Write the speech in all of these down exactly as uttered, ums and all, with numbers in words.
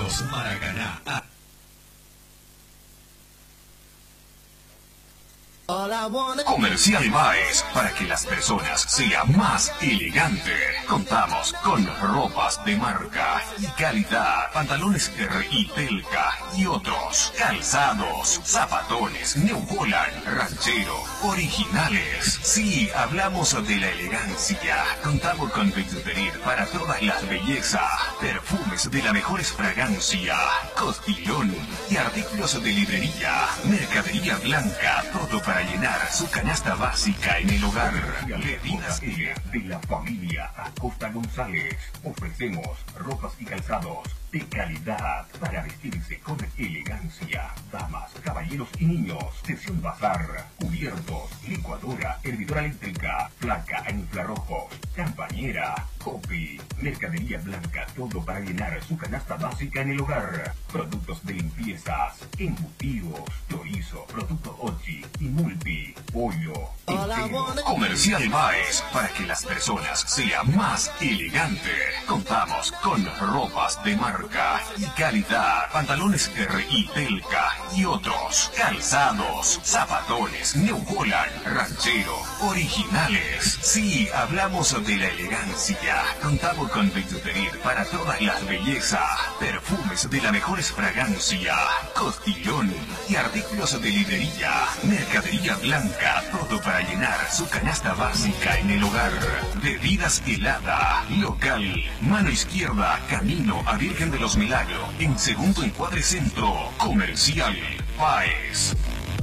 Helados Maracaná. Ah. Comercial Baez, para que las personas sean más elegantes. Contamos con ropas de marca y calidad, pantalones R y Telca y otros, calzados, zapatones, New Holland, ranchero, originales. Sí, hablamos de la elegancia. Contamos con Bisutería para todas las bellezas, perfumes de la mejor fragancia, costilón y artículos de librería, mercadería blanca, todo para llenar su canasta básica en el hogar. Bebidas de la familia Acosta González. Ofrecemos ropas y calzados de calidad para vestirse con elegancia. Damas, caballeros y niños. Sección bazar, cubiertos, licuadora, hervidora eléctrica, placa en infrarrojos, campañera, copy, mercadería blanca, todo para llenar su canasta básica en el hogar. Productos de limpiezas, embutidos, chorizo, producto Ochi y multi, pollo. Comercial Baez, para que las personas sean más elegantes. Contamos con ropas de marca y calidad, pantalones R y Telca y otros, calzados, zapatones, New Holland, ranchero, originales. Sí, hablamos de la elegancia. Contamos con Bisutería para todas las bellezas, perfumes de la mejor fragancia, costilón y artículos de librería, mercadería blanca, todo para llenar su canasta básica en el hogar. Bebidas helada, local, mano izquierda, camino a Virgen de los Milagros, en segundo encuadre centro. Comercial Baez.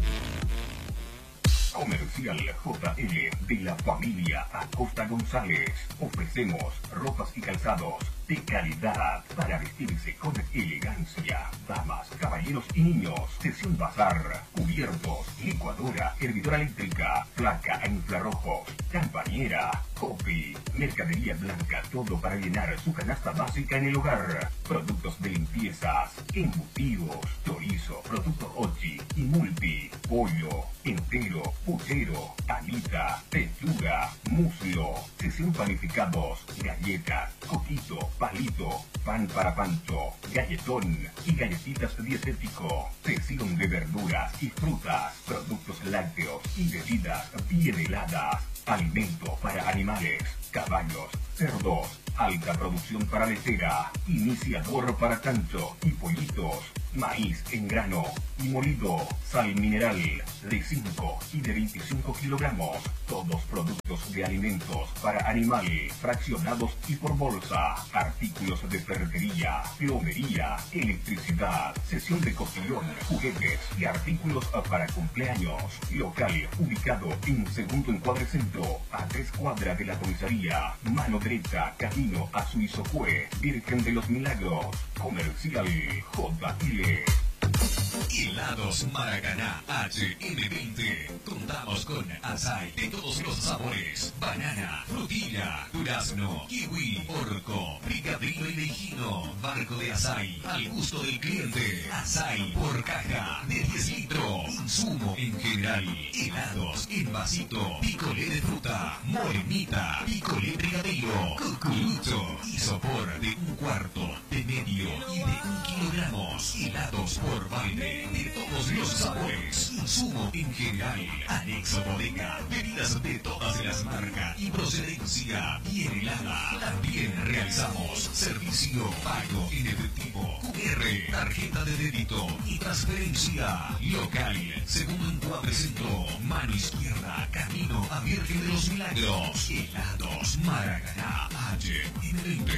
Comercial J L de la familia Acosta González. Ofrecemos ropas y calzados de calidad para vestirse con elegancia. Damas, caballeros y niños. Sección bazar, cubiertos, licuadora, hervidora eléctrica, placa en infrarrojos, campañera, copy, mercadería blanca, todo para llenar su canasta básica en el hogar. Productos de limpiezas, embutidos, chorizo, producto Ochi y multi, pollo, entero, puchero, alita, pechuga, muslo, sección panificados, galletas, coquito, palito, pan para pancho, galletón y galletitas dietético, sección de verduras y frutas, productos lácteos y bebidas bien heladas, alimento para animales, caballos, cerdos, alta producción para lechera, iniciador para cancho y pollitos, maíz en grano y molido, sal mineral de cinco y de veinticinco kilogramos, todos productos de alimentos para animal, fraccionados y por bolsa, artículos de ferretería, plomería, electricidad, sesión de cotillón, juguetes y artículos para cumpleaños. Local ubicado en segundo encuadre centro, a tres cuadras de la comisaría, mano derecha, camino a Suizocue, Virgen de los Milagros. Comercial J L. Helados Maracaná H M veinte. Contamos con açaí de todos los sabores, banana, frutilla, durazno, kiwi, orco, picadillo y leijino, barco de açaí al gusto del cliente, açaí por caja de diez litros, insumo en general, helados en vasito, picolé de fruta, morenita, picolé brigadeiro, cucurucho y sopor de un cuarto, de medio y de un kilogramos, helados por balde de todos los sabores, insumo en general, anexo bodega, bebidas de todas las marcas y procedencia bien helada. También realizamos servicio pago en efectivo, Q R, tarjeta de débito y transferencia. Local, segundo encuadre centro, mano izquierda, camino a Virgen de los Milagros. Helados Maracaná H M veinte.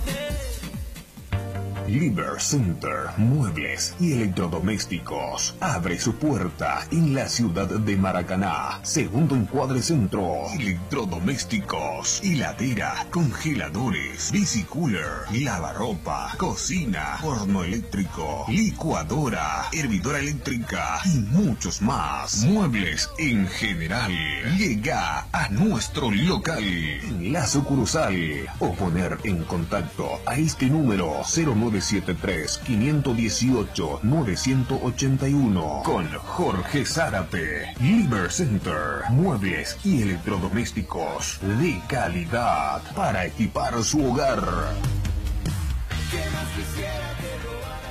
Liber Center, muebles y electrodomésticos. Abre su puerta en la ciudad de Maracaná. Segundo encuadre centro. Electrodomésticos, heladera, congeladores, bicicooler, lavarropa, cocina, horno eléctrico, licuadora, hervidora eléctrica y muchos más. Muebles en general. Llega a nuestro local en la sucursal o poner en contacto a este número cero nueve siete tres, cinco uno ocho, nueve ocho uno con Jorge Zárate. Liber Center, muebles y electrodomésticos de calidad para equipar su hogar. ¿Qué más quisiera que robar?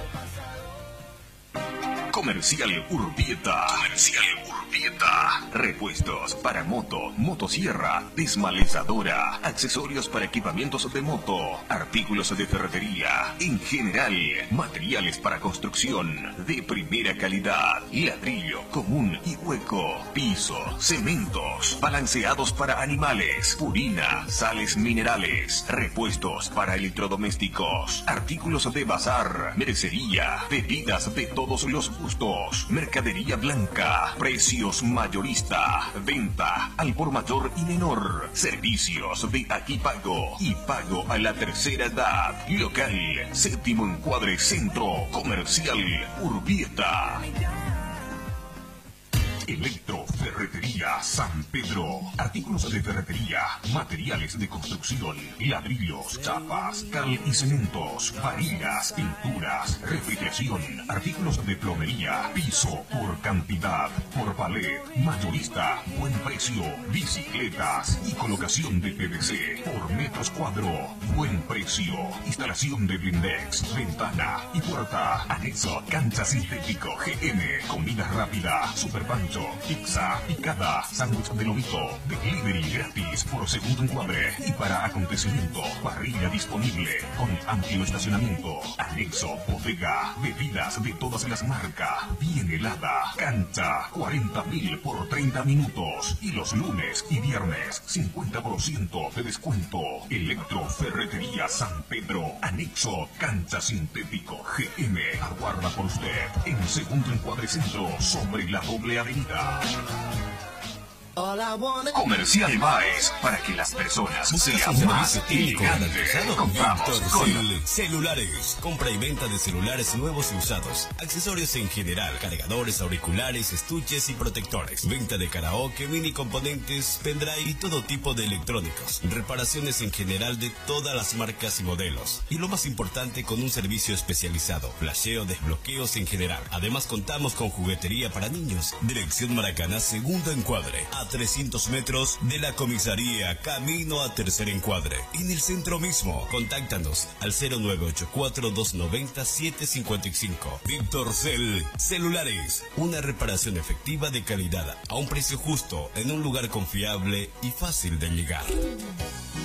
Comercial Urbieta. Comercial Urbieta. Repuestos para moto, motosierra, desmalezadora, accesorios para equipamientos de moto, artículos de ferretería, en general, materiales para construcción de primera calidad, ladrillo común y hueco, piso, cementos, balanceados para animales, purina, sales minerales, repuestos para electrodomésticos, artículos de bazar, mercería, bebidas de todos los gustos, mercadería blanca, precios mayorista, venta al por mayor y menor, servicios de aquí pago y pago a la tercera edad, local, séptimo encuadre centro, comercial Urbieta. Electroferretería San Pedro. Artículos de ferretería, materiales de construcción, ladrillos, chapas, cal y cementos, varillas, pinturas, refrigeración, artículos de plomería, piso por cantidad, por palet, mayorista, buen precio, bicicletas y colocación de P V C por metros cuadro, buen precio, instalación de blindex, ventana y puerta, anexo, cancha sintético G M, comida rápida, super pancho, pizza, picada, sándwich de lomito, delivery gratis por segundo encuadre y para acontecimiento, parrilla disponible con amplio estacionamiento, anexo, bodega, bebidas de todas las marcas, bien helada, cancha, cuarenta mil por treinta minutos y los lunes y viernes cincuenta por ciento de descuento. Electroferretería San Pedro, anexo, cancha sintético G M, aguarda por usted en segundo encuadre centro sobre la doble avenida. Comercial Baez, para que las personas sean más elegantes. Compramos con Celulares, compra y venta de celulares nuevos y usados, accesorios en general, cargadores, auriculares, estuches y protectores, venta de karaoke, mini componentes, pendrive y todo tipo de electrónicos, reparaciones en general de todas las marcas y modelos, y lo más importante, con un servicio especializado, flasheo, desbloqueos en general. Además contamos con juguetería para niños. Dirección Maracaná, segundo encuadre, a trescientos metros de la comisaría, camino a tercer encuadre. En el centro mismo, contáctanos al cero nueve ocho cuatro, dos nueve cero, siete cinco cinco. Víctor Cel Celulares, una reparación efectiva de calidad a un precio justo en un lugar confiable y fácil de llegar.